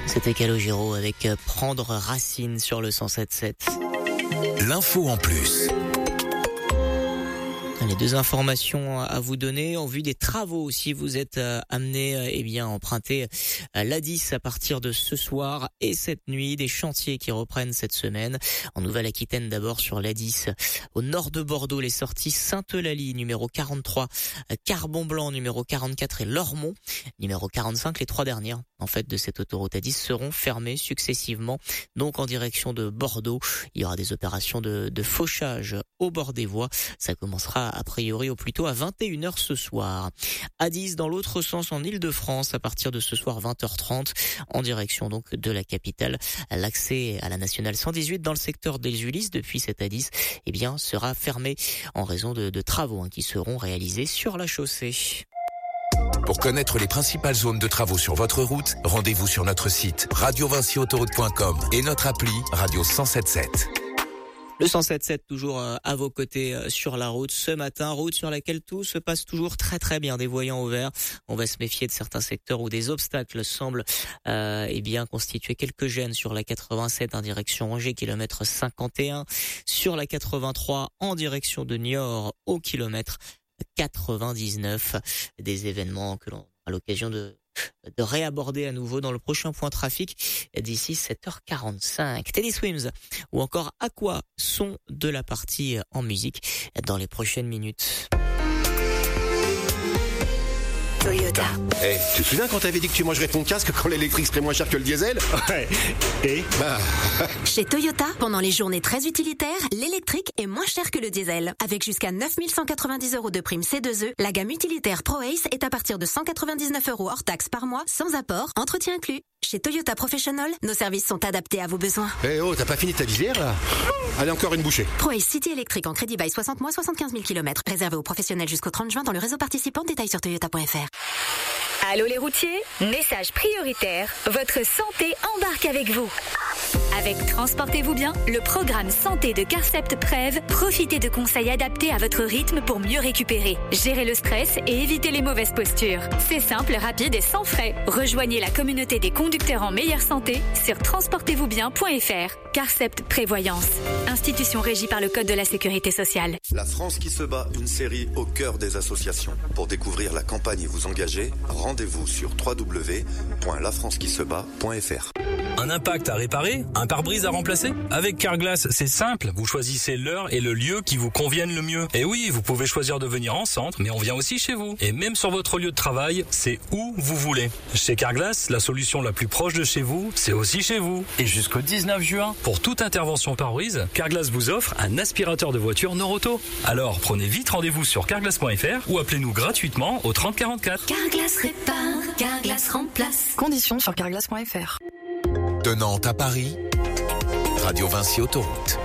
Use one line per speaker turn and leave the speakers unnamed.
C'était Calogero avec Prendre Racine sur le 107.7.
L'info en plus.
Les deux informations à vous donner en vue des travaux. Si vous êtes amené à emprunter l'A10 à partir de ce soir et cette nuit, des chantiers qui reprennent cette semaine. En Nouvelle-Aquitaine d'abord sur l'A10. Au nord de Bordeaux, les sorties Sainte-Eulalie numéro 43, Carbon-Blanc numéro 44 et Lormont numéro 45. Les trois dernières de cette autoroute A10 seront fermées successivement. Donc en direction de Bordeaux, il y aura des opérations de fauchage au bord des voies. Ça commencera a priori au plus tôt à 21h ce soir. A10 dans l'autre sens en Île-de-France à partir de ce soir 20h30 en direction donc de la capitale. L'accès à la nationale 118 dans le secteur des Ulysses depuis cette A10 sera fermé en raison de travaux qui seront réalisés sur la chaussée.
Pour connaître les principales zones de travaux sur votre route, rendez-vous sur notre site radiovinciautoroute.com et notre appli Radio 107.7.
Le 107.7 toujours à vos côtés sur la route ce matin, route sur laquelle tout se passe toujours très très bien, des voyants au vert. On va se méfier de certains secteurs où des obstacles semblent constituer quelques gênes sur la 87 en direction Angers, kilomètre 51, sur la 83 en direction de Niort au kilomètre 99. Des événements que l'on a l'occasion de réaborder à nouveau dans le prochain point trafic d'ici 7h45. Teddy Swims ou encore Aqua sont de la partie en musique dans les prochaines minutes.
Toyota.
Hey, tu te souviens quand t'avais dit que tu mangerais ton casque quand l'électrique serait moins cher que le diesel?
Ouais. Et
Chez Toyota, pendant les journées très utilitaires, l'électrique est moins cher que le diesel. Avec jusqu'à 9 190 € de prime C2E, la gamme utilitaire ProAce est à partir de 199 € hors taxe par mois, sans apport, entretien inclus. Chez Toyota Professional, nos services sont adaptés à vos besoins.
Eh oh, t'as pas fini ta visière là? Allez, encore une bouchée.
ProAce City électrique en crédit bail 60 mois, 75 000 km. Réservé aux professionnels jusqu'au 30 juin dans le réseau participant. Détails sur toyota.fr.
Allô les routiers, message prioritaire, votre santé embarque avec vous. Avec Transportez-vous bien, le programme santé de Carcept Prev, profitez de conseils adaptés à votre rythme pour mieux récupérer, gérer le stress et éviter les mauvaises postures. C'est simple, rapide et sans frais. Rejoignez la communauté des conducteurs en meilleure santé sur transportezvousbien.fr. Carcept Prévoyance, institution régie par le Code de la Sécurité sociale.
La France qui se bat, une série au cœur des associations. Pour découvrir la campagne et vous engager, rendez-vous sur www.lafrancequisebat.fr.
Un impact à réparer? Un pare-brise à remplacer? Avec Carglass, c'est simple. Vous choisissez l'heure et le lieu qui vous conviennent le mieux. Et oui, vous pouvez choisir de venir en centre, mais on vient aussi chez vous. Et même sur votre lieu de travail, c'est où vous voulez. Chez Carglass, la solution la plus proche de chez vous, c'est aussi chez vous. Et jusqu'au 19 juin, pour toute intervention pare-brise, Carglass vous offre un aspirateur de voiture Noroto. Alors, prenez vite rendez-vous sur carglass.fr ou appelez-nous gratuitement au 30 44.
Carglass répare, Carglass remplace.
Conditions sur carglass.fr.
De Nantes à Paris, Radio Vinci Autoroute.